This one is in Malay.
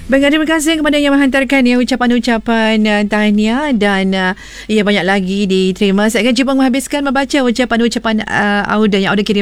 Baik, terima kasih kepada yang menghantarkan ucapan-ucapan tahniah dan banyak lagi diterima. Saya akan cuba menghabiskan membaca ucapan-ucapan Auda yang Auda kirim